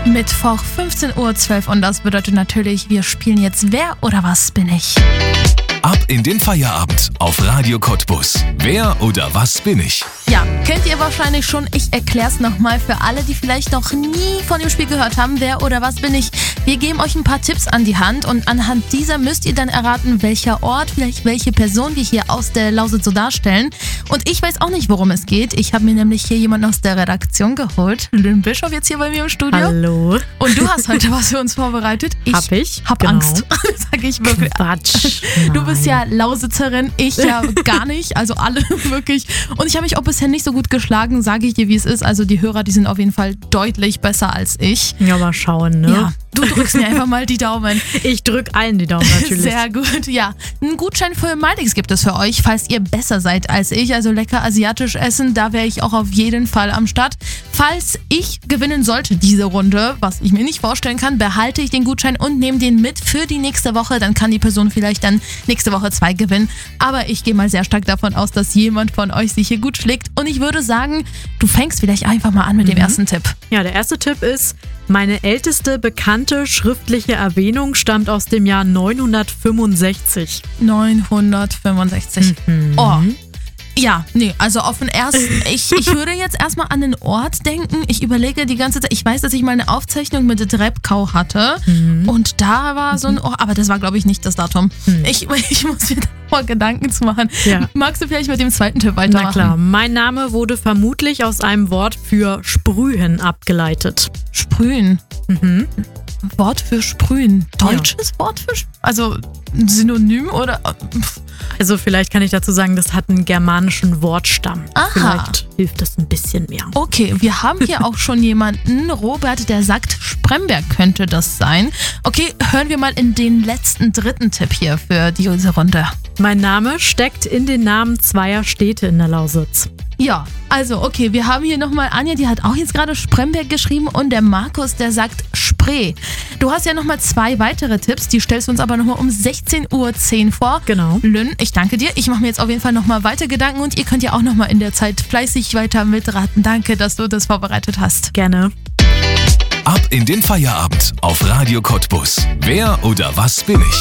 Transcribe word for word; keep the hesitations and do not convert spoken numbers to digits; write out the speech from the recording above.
Mittwoch fünfzehn Uhr zwölf und das bedeutet natürlich, wir spielen jetzt Wer oder was bin ich? Ab in den Feierabend auf Radio Cottbus. Wer oder was bin ich? Ja, kennt ihr wahrscheinlich schon. Ich erkläre es nochmal für alle, die vielleicht noch nie von dem Spiel gehört haben. Wer oder was bin ich? Wir geben euch ein paar Tipps an die Hand und anhand dieser müsst ihr dann erraten, welcher Ort, vielleicht welche Person wir hier aus der Lausitz so darstellen. Und ich weiß auch nicht, worum es geht. Ich habe mir nämlich hier jemanden aus der Redaktion geholt. Lynn Bischof jetzt hier bei mir im Studio. Hallo. Und du hast heute was für uns vorbereitet. Ich hab ich? hab Genau. Angst, sag ich wirklich. Quatsch. Du bist ja Lausitzerin, ich ja gar nicht, also alle wirklich. Und ich habe mich auch bisher nicht so gut geschlagen, sage ich dir, wie es ist. Also die Hörer, die sind auf jeden Fall deutlich besser als ich. Ja, mal schauen, ne? Ja, du drückst mir einfach mal die Daumen. Ich drück allen die Daumen natürlich. Sehr gut, ja. Einen Gutschein für Maldix gibt es für euch, falls ihr besser seid als ich. Also lecker asiatisch essen, da wäre ich auch auf jeden Fall am Start. Falls ich gewinnen sollte diese Runde, was ich mir nicht vorstellen kann, behalte ich den Gutschein und nehme den mit für die nächste Woche. Dann kann die Person vielleicht dann nächste Woche zwei gewinnen. Aber ich gehe mal sehr stark davon aus, dass jemand von euch sich hier gut schlägt. Und ich würde sagen, du fängst vielleicht einfach mal an mit mhm. dem ersten Tipp. Ja, der erste Tipp ist, meine älteste bekannte schriftliche Erwähnung stammt aus dem Jahr neunhundertfünfundsechzig. neunhundertfünfundsechzig. Mhm. Oh. Ja, nee, also auf den ersten, ich, ich würde jetzt erstmal an den Ort denken. Ich überlege die ganze Zeit, ich weiß, dass ich mal eine Aufzeichnung mit Drepkau hatte Mhm. und da war so ein Ort, aber das war, glaube ich, nicht das Datum. Mhm. Ich, ich muss mir da mal Gedanken zu machen. Ja. Magst du vielleicht mit dem zweiten Tipp weitermachen? Na klar, mein Name wurde vermutlich aus einem Wort für Sprühen abgeleitet. Sprühen. Mhm. Wort für sprühen. Deutsches ja. Wort für sprühen? Also ein Synonym oder? Also vielleicht kann ich dazu sagen, das hat einen germanischen Wortstamm. Aha. Vielleicht hilft das ein bisschen mehr. Okay, wir haben hier auch schon jemanden, Robert, der sagt, Spremberg könnte das sein. Okay, hören wir mal in den letzten dritten Tipp hier für diese Runde. Mein Name steckt in den Namen zweier Städte in der Lausitz. Ja, also okay, wir haben hier nochmal Anja, die hat auch jetzt gerade Spremberg geschrieben und der Markus, der sagt Spree. Du hast ja nochmal zwei weitere Tipps, die stellst du uns aber nochmal um sechzehn Uhr zehn vor. Genau. Lynn, ich danke dir. Ich mache mir jetzt auf jeden Fall nochmal weiter Gedanken und ihr könnt ja auch nochmal in der Zeit fleißig weiter mitraten. Danke, dass du das vorbereitet hast. Gerne. Ab in den Feierabend auf Radio Cottbus. Wer oder was bin ich?